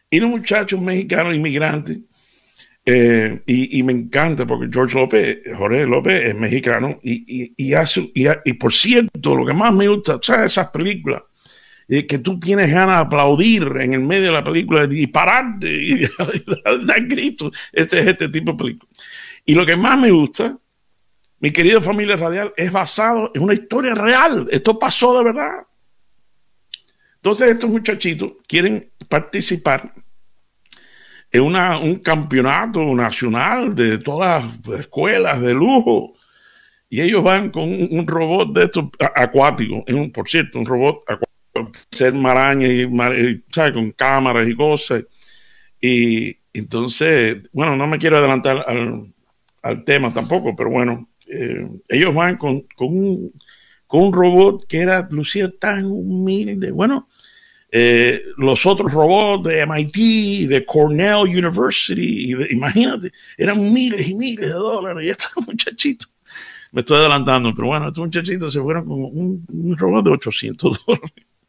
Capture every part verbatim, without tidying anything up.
Y los muchachos mexicanos inmigrantes, eh, y, y me encanta porque George López, Jorge López es mexicano y, y, y hace, y, y por cierto, lo que más me gusta, ¿sabes? Esas películas eh, que tú tienes ganas de aplaudir en el medio de la película y pararte y dar gritos. Este es este tipo de película. Y lo que más me gusta, mi querida familia radial, es basado en una historia real. Esto pasó de verdad. Entonces estos muchachitos quieren participar en una, un campeonato nacional de todas las escuelas de lujo. Y ellos van con un, un robot de estos acuáticos, un, por cierto, un robot acuático, ser maraña y, y ¿sabes? Con cámaras y cosas. Y entonces, bueno, no me quiero adelantar al, al tema tampoco, pero bueno, eh, ellos van con, con, un, con un robot que era, lucía tan humilde. Bueno, eh, los otros robots de M I T, de Cornell University, de, imagínate, eran miles y miles de dólares. Y estos muchachitos, me estoy adelantando, pero bueno, estos muchachitos se fueron con un, un robot de ochocientos dólares.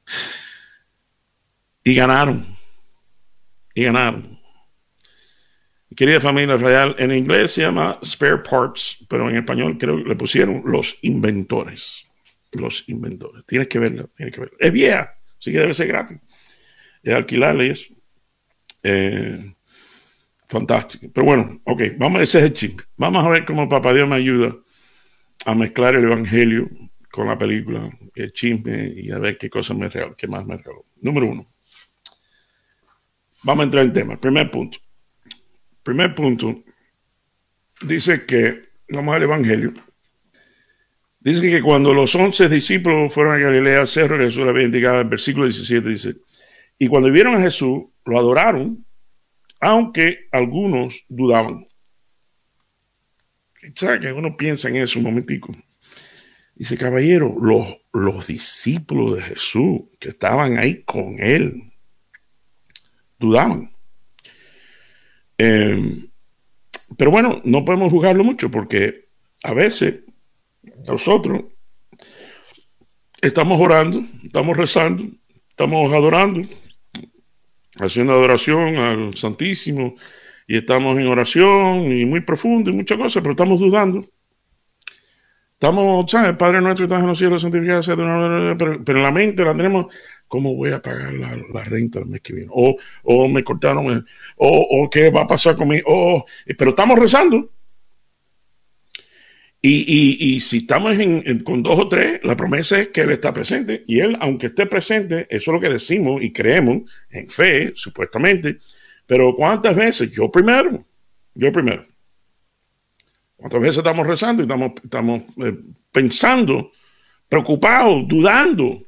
Y ganaron. Y ganaron. Querida familia real, en inglés se llama Spare Parts, pero en español creo que le pusieron Los Inventores. Los Inventores. Tienes que verla, tienes que verla. Es vieja, así que debe ser gratis. Es alquilarle eso. Eh, fantástico. Pero bueno, ok, vamos, ese es el chip. Vamos a ver cómo Papá Dios me ayuda a mezclar el evangelio con la película, el chisme y a ver qué cosa me regaló, qué más me regaló. Número uno. Vamos a entrar en tema. Primer punto. Primer punto. Dice que, vamos al evangelio. Dice que cuando los once discípulos fueron a Galilea, al cerro que Jesús le había indicado, el versículo diecisiete dice, y cuando vieron a Jesús, lo adoraron, aunque algunos dudaban. ¿Sabes que uno piensa en eso un momentico? Dice, caballero, los, los discípulos de Jesús que estaban ahí con él, dudaban. Eh, pero bueno, no podemos juzgarlo mucho porque a veces nosotros estamos orando, estamos rezando, estamos adorando, haciendo adoración al Santísimo y estamos en oración y muy profundo y muchas cosas, pero estamos dudando. Estamos, ¿sabes? Padre nuestro que estás en los cielos, santificado sea tu nombre, pero, pero en la mente la tenemos, ¿cómo voy a pagar la, la renta el mes que viene? O, o me cortaron, o, o qué va a pasar conmigo, o, pero estamos rezando. Y, y, y si estamos en, en, con dos o tres, la promesa es que Él está presente. Y Él, aunque esté presente, eso es lo que decimos y creemos en fe, supuestamente. Pero ¿cuántas veces? Yo primero. Yo primero. ¿Cuántas veces estamos rezando y estamos, estamos eh, pensando, preocupados, dudando?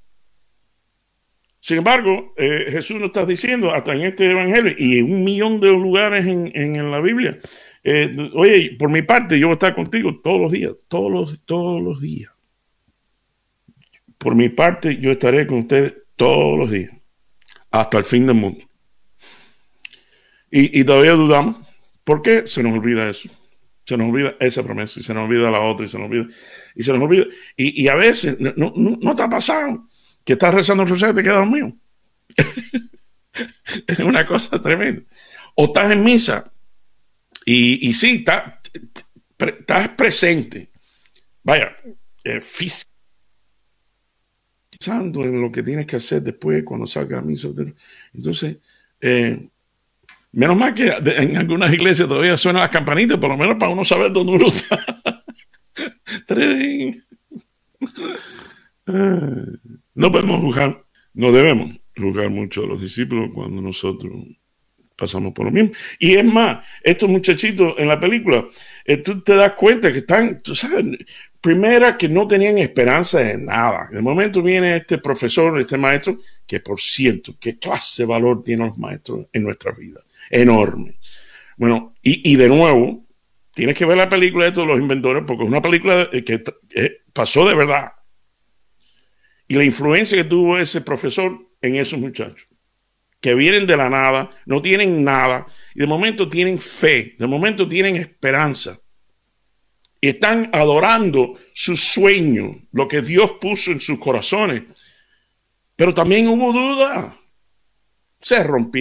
Sin embargo, eh, Jesús nos está diciendo, hasta en este evangelio y en un millón de lugares en, en, en la Biblia, eh, oye, por mi parte, yo voy a estar contigo todos los días, todos los, todos los días. Por mi parte, yo estaré con ustedes todos los días, hasta el fin del mundo. Y, y todavía dudamos. ¿Por qué se nos olvida eso? Se nos olvida esa promesa y se nos olvida la otra y se nos olvida y se nos olvida. Y, y a veces, no, no, no te ha pasado que estás rezando el rosario y te quedas dormido. Es una cosa tremenda. O estás en misa y, y sí, estás, estás presente. Vaya, eh, pensando en lo que tienes que hacer después cuando salga la misa. Entonces, eh, menos mal que en algunas iglesias todavía suenan las campanitas, por lo menos para uno saber dónde uno está. No podemos juzgar, no debemos juzgar mucho a los discípulos cuando nosotros pasamos por lo mismo. Y es más, estos muchachitos en la película, eh, tú te das cuenta que están, tú sabes, primera que no tenían esperanza de nada. De momento viene este profesor, este maestro, que por cierto, qué clase de valor tienen los maestros en nuestra vida. Enorme. Bueno, y, y de nuevo, tienes que ver la película de todos los inventores, porque es una película que eh, pasó de verdad. Y la influencia que tuvo ese profesor en esos muchachos, que vienen de la nada, no tienen nada, y de momento tienen fe, de momento tienen esperanza. Y están adorando su sueño, lo que Dios puso en sus corazones. Pero también hubo duda. Se rompieron.